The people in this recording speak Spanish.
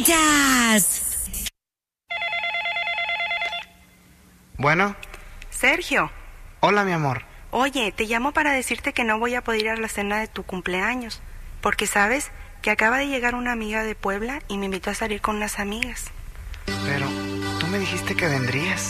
Jazz. Bueno. Sergio. Hola, mi amor. Oye, te llamo para decirte que no voy a poder ir a la cena de tu cumpleaños, porque sabes que acaba de llegar una amiga de Puebla y me invitó a salir con unas amigas. Pero tú me dijiste que vendrías.